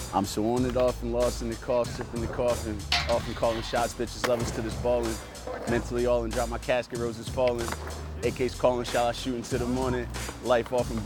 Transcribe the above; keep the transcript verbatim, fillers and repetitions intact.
I'm so on it, off and lost in the cough, sipping the coffin. Often calling shots, bitches love us to this ballin'. Mentally all in, drop my casket, roses falling. A K's calling, shall I shoot into the morning? Life often